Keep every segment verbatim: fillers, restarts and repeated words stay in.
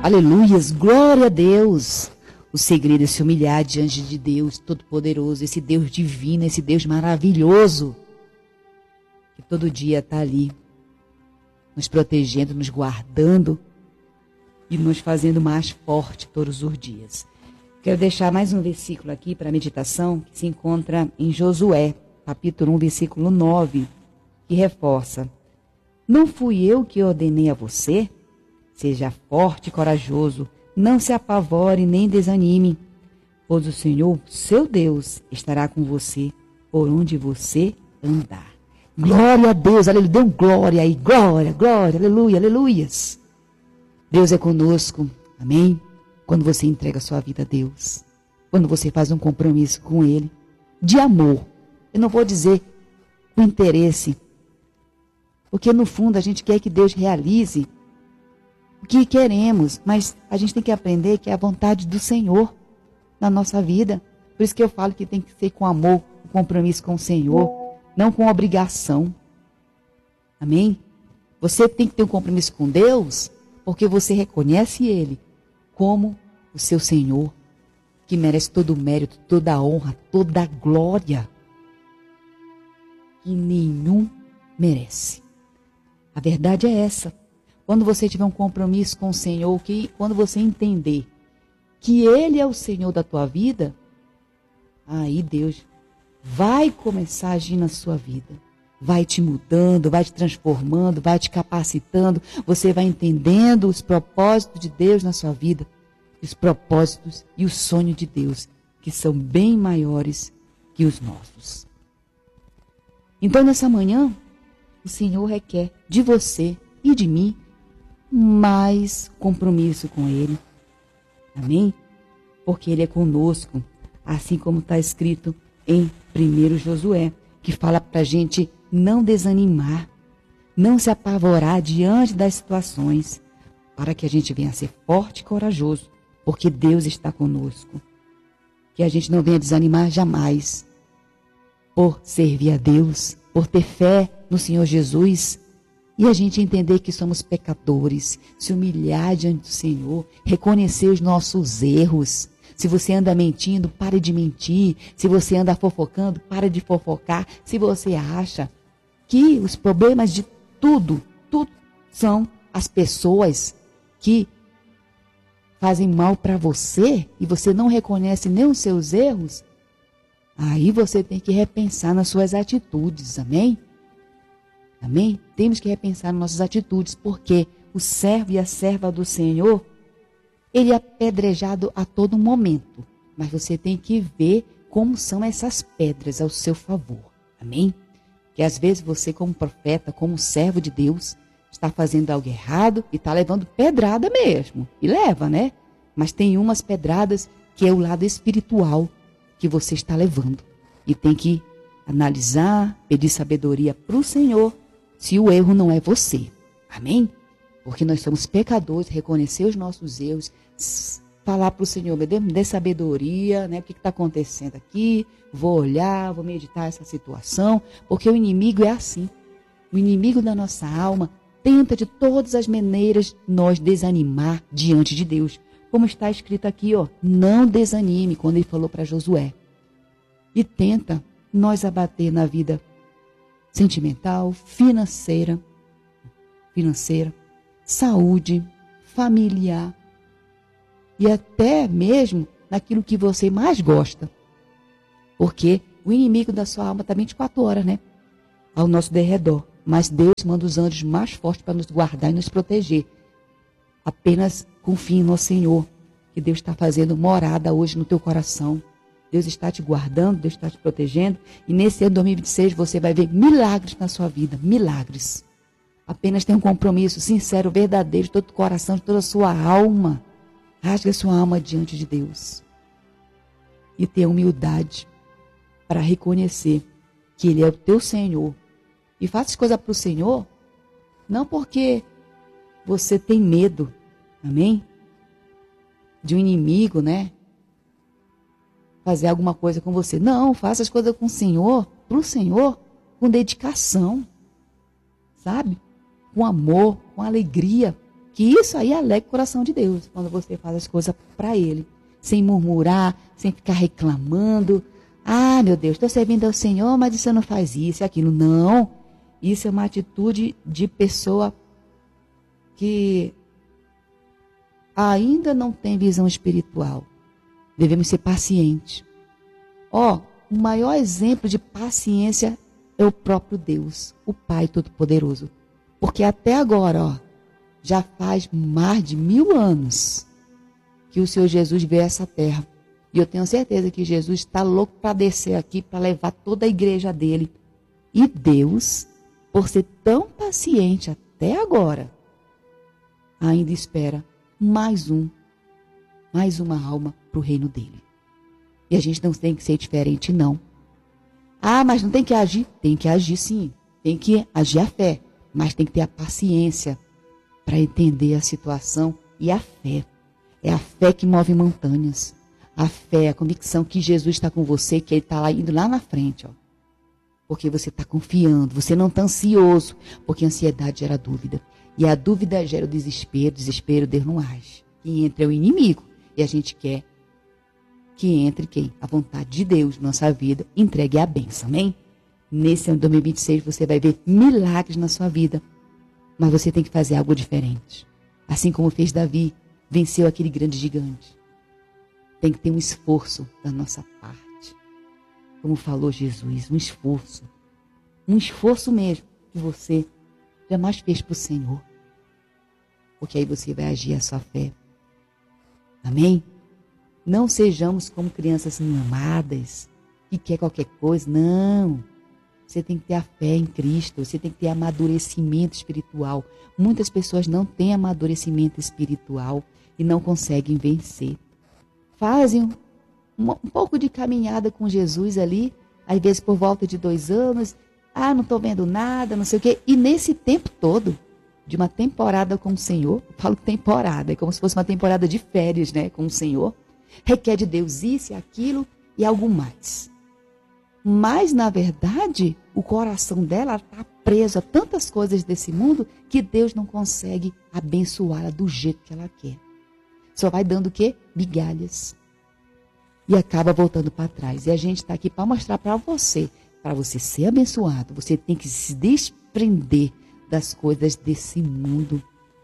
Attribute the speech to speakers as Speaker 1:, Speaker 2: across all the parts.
Speaker 1: Aleluias, glória a Deus. O segredo é se humilhar diante de Deus Todo-Poderoso, esse Deus divino, esse Deus maravilhoso, que todo dia está ali, nos protegendo, nos guardando e nos fazendo mais forte todos os dias. Quero deixar mais um versículo aqui para a meditação, que se encontra em Josué, capítulo um, versículo nove, que reforça: não fui eu que ordenei a você? Seja forte e corajoso, não se apavore nem desanime, pois o Senhor, seu Deus, estará com você por onde você andar. Glória a Deus, aleluia, dê um glória aí, glória, glória, aleluia, aleluias. Deus é conosco, amém? Quando você entrega a sua vida a Deus, quando você faz um compromisso com Ele, de amor, eu não vou dizer com interesse, porque no fundo a gente quer que Deus realize o que queremos, mas a gente tem que aprender que é a vontade do Senhor na nossa vida. Por isso que eu falo que tem que ser com amor, com compromisso com o Senhor, não com obrigação. Amém? Você tem que ter um compromisso com Deus, porque você reconhece Ele como o seu Senhor, que merece todo o mérito, toda a honra, toda a glória, que nenhum merece. A verdade é essa. Quando você tiver um compromisso com o Senhor, que quando você entender que Ele é o Senhor da tua vida, aí Deus vai começar a agir na sua vida. Vai te mudando, vai te transformando, vai te capacitando. Você vai entendendo os propósitos de Deus na sua vida. Os propósitos e o sonho de Deus, que são bem maiores que os nossos. Então, nessa manhã, o Senhor requer de você e de mim mais compromisso com Ele. Amém? Porque Ele é conosco, assim como está escrito em primeiro Josué, que fala para a gente não desanimar, não se apavorar diante das situações, para que a gente venha a ser forte e corajoso, porque Deus está conosco. Que a gente não venha desanimar jamais, por servir a Deus, por ter fé no Senhor Jesus, e a gente entender que somos pecadores, se humilhar diante do Senhor, reconhecer os nossos erros. Se você anda mentindo, pare de mentir. Se você anda fofocando, pare de fofocar. Se você acha que os problemas de tudo, tudo são as pessoas que fazem mal para você e você não reconhece nem os seus erros, aí você tem que repensar nas suas atitudes, amém? Amém? Temos que repensar nas nossas atitudes, porque o servo e a serva do Senhor, ele é apedrejado a todo momento. Mas você tem que ver como são essas pedras ao seu favor. Amém? Que às vezes você, como profeta, como servo de Deus, está fazendo algo errado e está levando pedrada mesmo. E leva, né? Mas tem umas pedradas que é o lado espiritual que você está levando. E tem que analisar, pedir sabedoria para o Senhor, se o erro não é você. Amém? Porque nós somos pecadores, reconhecer os nossos erros, falar para o Senhor, me dê, me dê sabedoria, né? O que está acontecendo aqui? Vou olhar, vou meditar essa situação, porque o inimigo é assim. O inimigo da nossa alma tenta de todas as maneiras nós desanimar diante de Deus. Como está escrito aqui, ó, não desanime, quando ele falou para Josué. E tenta nós abater na vida sentimental, financeira, financeira, saúde, familiar e até mesmo naquilo que você mais gosta. Porque o inimigo da sua alma está vinte e quatro horas, né? Ao nosso derredor. Mas Deus manda os anjos mais fortes para nos guardar e nos proteger. Apenas confie no Senhor, que Deus está fazendo morada hoje no teu coração. Deus está te guardando, Deus está te protegendo. E nesse ano dois mil e vinte e seis você vai ver milagres na sua vida. Milagres. Apenas tenha um compromisso sincero, verdadeiro, de todo o coração, de toda a sua alma. Rasgue a sua alma diante de Deus. E tenha humildade para reconhecer que Ele é o teu Senhor. E faça as coisas para o Senhor, não porque você tem medo, amém? De um inimigo, né? Fazer alguma coisa com você. Não, faça as coisas com o Senhor, para o Senhor, com dedicação, sabe? Com amor, com alegria, Que isso aí alegra o coração de Deus, quando você faz as coisas para Ele, sem murmurar, sem ficar reclamando. Ah, meu Deus, estou servindo ao Senhor, mas você não faz isso e aquilo. Não, isso é uma atitude de pessoa que ainda não tem visão espiritual. Devemos ser pacientes. Ó, o maior exemplo de paciência é o próprio Deus, o Pai Todo-Poderoso. Porque até agora, ó, já faz mais de mil anos que o Senhor Jesus veio a essa terra. E eu tenho certeza que Jesus está louco para descer aqui, para levar toda a igreja dele. E Deus, por ser tão paciente até agora, ainda espera mais um, mais uma alma para o reino dele. E a gente não tem que ser diferente, não. Ah, mas não tem que agir? Tem que agir sim. Tem que agir a fé. Mas tem que ter a paciência para entender a situação e a fé. É a fé que move montanhas. A fé, a convicção que Jesus está com você, que Ele está lá, indo lá na frente. Ó. Porque você está confiando, você não está ansioso. Porque a ansiedade gera dúvida. E a dúvida gera o desespero, desespero Deus não age. E entra o inimigo. E a gente quer que entre quem? A vontade de Deus na nossa vida, entregue a bênção, amém? Nesse ano de dois mil e vinte e seis você vai ver milagres na sua vida. Mas você tem que fazer algo diferente. Assim como fez Davi, venceu aquele grande gigante. Tem que ter um esforço da nossa parte. Como falou Jesus, um esforço. Um esforço mesmo que você jamais fez para o Senhor. Porque aí você vai agir a sua fé. Amém? Não sejamos como crianças mamadas, que quer qualquer coisa. Não. Você tem que ter a fé em Cristo. Você tem que ter amadurecimento espiritual. Muitas pessoas não têm amadurecimento espiritual e não conseguem vencer. Fazem um, um pouco de caminhada com Jesus ali, às vezes por volta de dois anos. Ah, não estou vendo nada, não sei o quê. E nesse tempo todo, de uma temporada com o Senhor, eu falo temporada, é como se fosse uma temporada de férias, né, com o Senhor, requer de Deus isso e aquilo e algo mais. Mas, na verdade, o coração dela está preso a tantas coisas desse mundo que Deus não consegue abençoá-la do jeito que ela quer. Só vai dando o quê? Migalhas. E acaba voltando para trás. E a gente está aqui para mostrar para você, para você ser abençoado, você tem que se desprender das coisas desse mundo.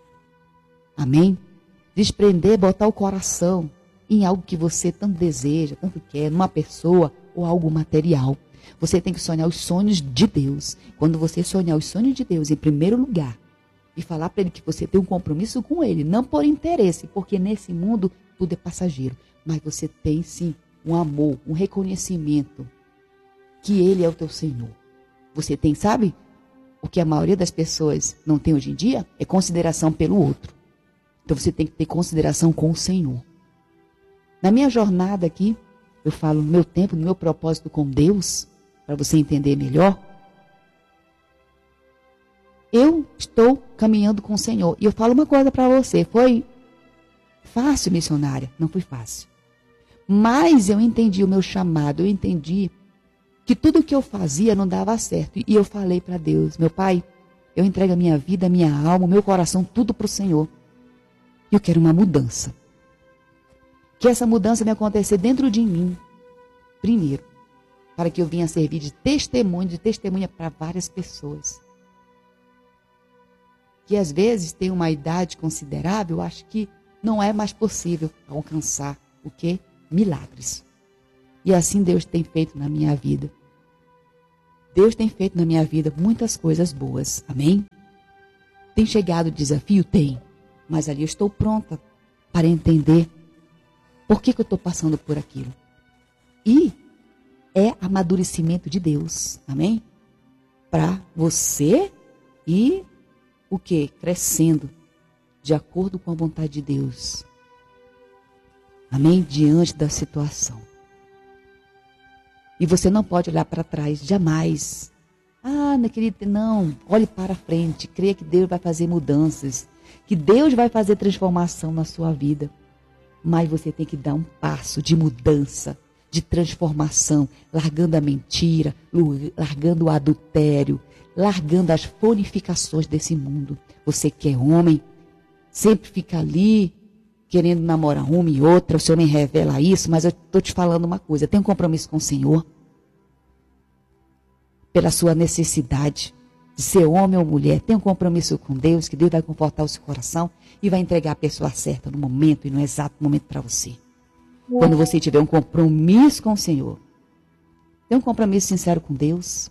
Speaker 1: Amém? Desprender, botar o coração em algo que você tanto deseja, tanto quer, numa pessoa ou algo material. Você tem que sonhar os sonhos de Deus. Quando você sonhar os sonhos de Deus em primeiro lugar e falar para Ele que você tem um compromisso com Ele, não por interesse, porque nesse mundo tudo é passageiro, mas você tem sim um amor, um reconhecimento que Ele é o teu Senhor. Você tem, sabe, o que a maioria das pessoas não tem hoje em dia? É consideração pelo outro. Então você tem que ter consideração com o Senhor. Na minha jornada aqui, eu falo no meu tempo, no meu propósito com Deus, para você entender melhor. Eu estou caminhando com o Senhor. E eu falo uma coisa para você. Foi fácil, missionária? Não foi fácil. Mas eu entendi o meu chamado. Eu entendi que tudo o que eu fazia não dava certo. E eu falei para Deus, meu Pai, eu entrego a minha vida, a minha alma, o meu coração, tudo para o Senhor. E eu quero uma mudança. Que essa mudança me acontecer dentro de mim, primeiro, para que eu venha servir de testemunho, de testemunha para várias pessoas. Que às vezes tem uma idade considerável, eu acho que não é mais possível alcançar o quê? Milagres. E assim Deus tem feito na minha vida. Deus tem feito na minha vida muitas coisas boas. Amém? Tem chegado o desafio? Tem. Mas ali eu estou pronta para entender por que, que eu estou passando por aquilo. E é amadurecimento de Deus. Amém? Para você ir o quê? Crescendo de acordo com a vontade de Deus. Amém? Diante da situação. E você não pode olhar para trás, jamais. Ah, não, querido, não. Olhe para frente. Creia que Deus vai fazer mudanças. Que Deus vai fazer transformação na sua vida. Mas você tem que dar um passo de mudança, de transformação, largando a mentira, largando o adultério, largando as fonificações desse mundo. Você que é homem, sempre fica ali, querendo namorar uma e outra, o Senhor me revela isso, mas eu estou te falando uma coisa, tem um compromisso com o Senhor, pela sua necessidade de ser homem ou mulher, tem um compromisso com Deus, que Deus vai confortar o seu coração e vai entregar a pessoa certa no momento e no exato momento para você. Quando você tiver um compromisso com o Senhor, tem um compromisso sincero com Deus.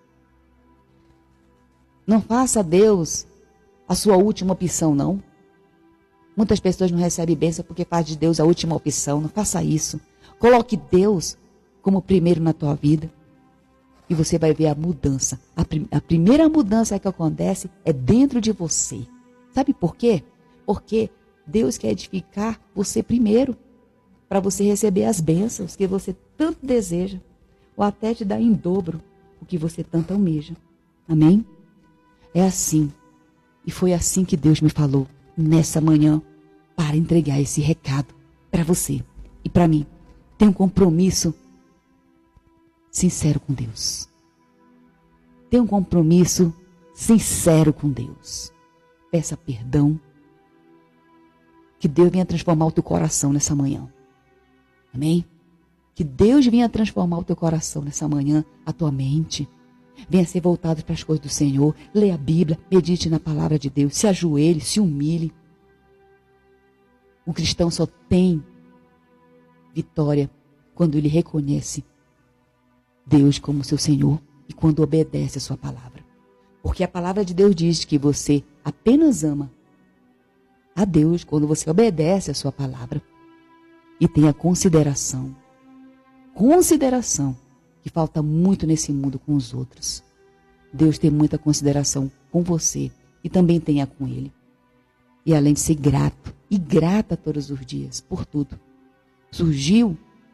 Speaker 1: Não faça Deus a sua última opção, não. Muitas pessoas não recebem bênção porque faz de Deus a última opção. Não faça isso. Coloque Deus como primeiro na tua vida. E você vai ver a mudança. A, prim a primeira mudança que acontece é dentro de você. Sabe por quê? Porque Deus quer edificar você primeiro. Para você receber as bênçãos que você tanto deseja. Ou até te dar em dobro o que você tanto almeja. Amém? É assim. E foi assim que Deus me falou nessa manhã, para entregar esse recado para você e para mim. Tenha um compromisso sincero com Deus. Tenha um compromisso sincero com Deus. Peça perdão. Que Deus venha transformar o teu coração nessa manhã. Amém? Que Deus venha transformar o teu coração nessa manhã, a tua mente. Venha ser voltado para as coisas do Senhor. Leia a Bíblia, medite na palavra de Deus. Se ajoelhe, se humilhe. O cristão só tem vitória quando ele reconhece Deus como seu Senhor e quando obedece a sua palavra. Porque a palavra de Deus diz que você apenas ama a Deus quando você obedece a sua palavra e tem a consideração. Consideração. Que falta muito nesse mundo com os outros. Deus tem muita consideração com você e também tenha com Ele. E além de ser grato, e grata todos os dias, por tudo. Surgiu,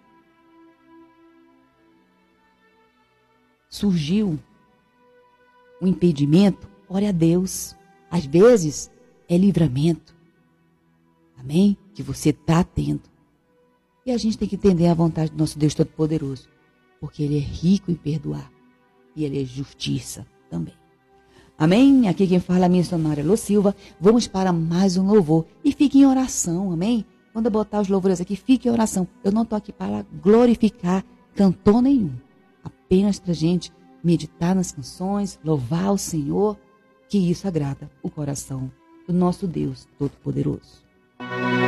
Speaker 1: surgiu um impedimento, ore a Deus. Às vezes é livramento. Amém? Que você está tendo. E a gente tem que entender a vontade do nosso Deus Todo-Poderoso. Porque Ele é rico em perdoar. E Ele é justiça também. Amém? Aqui quem fala é a missionária Lô Silva. Vamos para mais um louvor. E fique em oração, amém? Quando eu botar os louvores aqui, fique em oração. Eu não estou aqui para glorificar cantor nenhum. Apenas para a gente meditar nas canções, louvar o Senhor. Que isso agrada o coração do nosso Deus Todo-Poderoso.